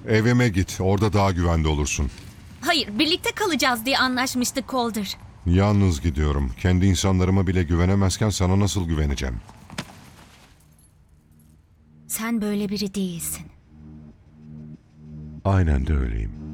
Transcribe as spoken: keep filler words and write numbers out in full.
Evime git. Orada daha güvende olursun. Hayır, birlikte kalacağız diye anlaşmıştık Calder. Yalnız gidiyorum. Kendi insanlarıma bile güvenemezken sana nasıl güveneceğim? Sen böyle biri değilsin. Aynen de öyleyim.